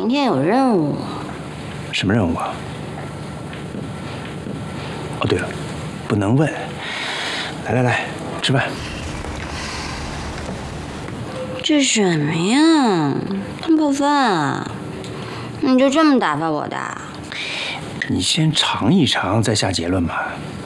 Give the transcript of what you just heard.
明天有任务。 什么任务啊？哦，对了，不能问。来，吃饭。 这什么呀？汤泡饭啊？你就这么打发我的？ 你先尝一尝，再下结论吧。